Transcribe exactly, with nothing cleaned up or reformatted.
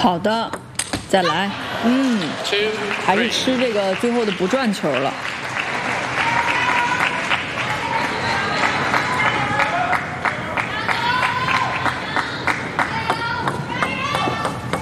好的，再来，嗯，还是吃这个最后的不转球了。